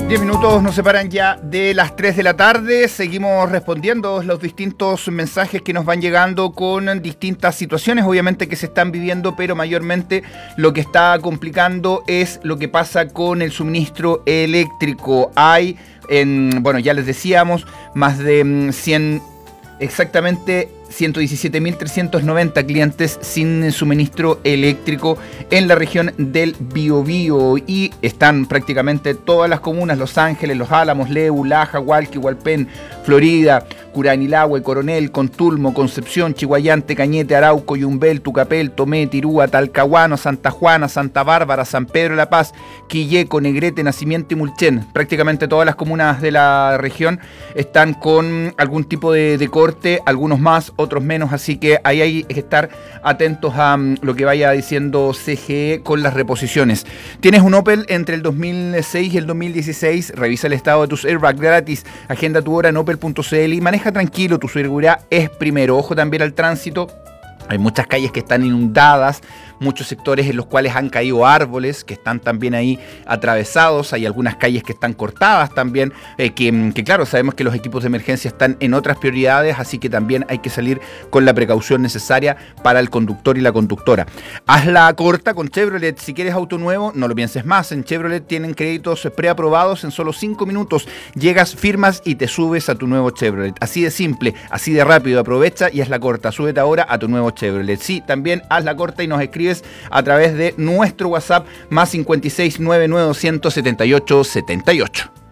10 minutos nos separan ya de las 3 de la tarde. Seguimos respondiendo los distintos mensajes que nos van llegando con distintas situaciones, obviamente, que se están viviendo, pero mayormente lo que está complicando es lo que pasa con el suministro eléctrico. Hay, bueno, ya les decíamos, más de 100, exactamente 117.390 clientes sin suministro eléctrico en la región del Biobío, y están prácticamente todas las comunas: Los Ángeles, Los Álamos, Leu, Laja, Hualqui, Hualpén, Florida, Curanilahue, Coronel, Contulmo, Concepción, Chiguayante, Cañete, Arauco, Yumbel, Tucapel, Tomé, Tirúa, Talcahuano, Santa Juana, Santa Bárbara, San Pedro de la Paz, Quilleco, Negrete, Nacimiento y Mulchen. Prácticamente todas las comunas de la región están con algún tipo de corte, algunos más, otros menos, así que ahí hay que estar atentos a lo que vaya diciendo CGE con las reposiciones. ¿Tienes un Opel entre el 2006 y el 2016? Revisa el estado de tus airbags gratis, agenda tu hora en opel.cl y maneja tranquilo, tu seguridad es primero. Ojo también al tránsito. Hay muchas calles que están inundadas, muchos sectores en los cuales han caído árboles que están también ahí atravesados. Hay algunas calles que están cortadas también, que claro, sabemos que los equipos de emergencia están en otras prioridades, así que también hay que salir con la precaución necesaria para el conductor y la conductora. Hazla corta con Chevrolet. Si quieres auto nuevo, no lo pienses más. En Chevrolet tienen créditos preaprobados en solo 5 minutos. Llegas, firmas y te subes a tu nuevo Chevrolet. Así de simple, así de rápido. Aprovecha y hazla corta. Súbete ahora a tu nuevo Chevrolet. Sí, también hazla corta y nos escribes a través de nuestro WhatsApp +56 99 278 78.